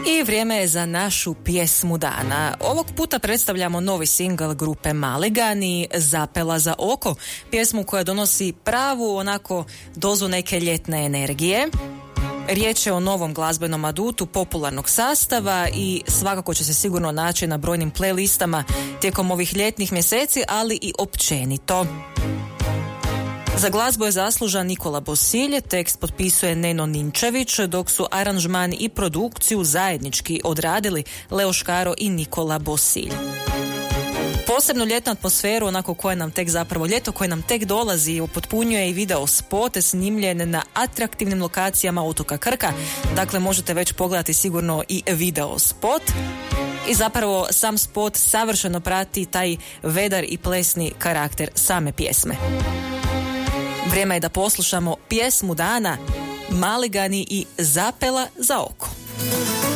I vrijeme je za našu pjesmu dana. Ovog puta predstavljamo novi singl grupe Maligani, Zapela za oko. Pjesmu koja donosi pravu onako dozu neke ljetne energije. Riječ je o novom glazbenom adutu popularnog sastava i svakako će se sigurno naći na brojnim playlistama tijekom ovih ljetnih mjeseci, ali i općenito. Za glazbu je zaslužan Nikola Bosilj, tekst potpisuje Neno Ninčević, dok su aranžman i produkciju zajednički odradili Leo Škaro i Nikola Bosilj. Posebnu ljetnu atmosferu, onako koje nam tek zapravo ljeto koje nam tek dolazi, upotpunjuje i video spot snimljen na atraktivnim lokacijama otoka Krka. Dakle, možete već pogledati sigurno i video spot. I zapravo sam spot savršeno prati taj vedar i plesni karakter same pjesme. Vrijeme je da poslušamo pjesmu dana, Maligani i Zapela za oko.